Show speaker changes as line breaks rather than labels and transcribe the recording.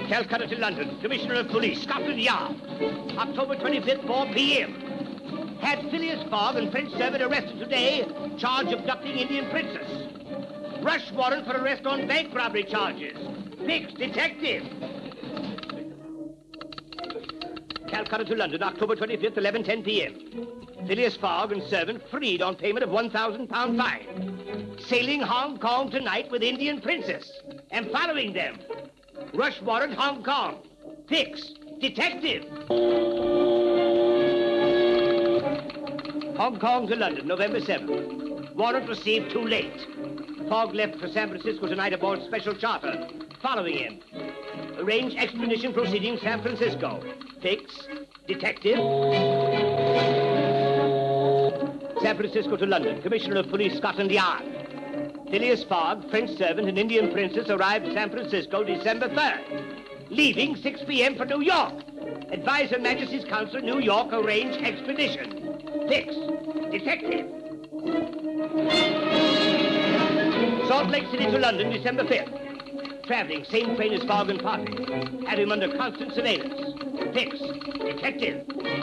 Calcutta to London. Commissioner of Police, Scotland Yard. October 25th, 4 p.m. Had Phileas Fogg and French servant arrested today, charge of abducting Indian princess. Rush warrant for arrest on bank robbery charges. Fixed, detective. Calcutta to London, October 25th, 11:10 p.m. Phileas Fogg and servant freed on payment of £1,000 fine. Sailing Hong Kong tonight with Indian princess. And following them. Rush warrant, Hong Kong. Fix. Detective. Hong Kong to London, November 7th. Warrant received too late. Fogg left for San Francisco tonight aboard special charter. Following him. Arrange expedition proceeding San Francisco. Fix. Detective. San Francisco to London. Commissioner of Police, Scotland Yard. Phileas Fogg, French servant and Indian princess arrived at San Francisco December 3rd. Leaving 6 p.m. for New York. Advise Her Majesty's Council, New York, arrange expedition. Fix. Detective. Salt Lake City to London, December 5th. Traveling, same train as Fogg and party. Have him under constant surveillance. Fix. Detective.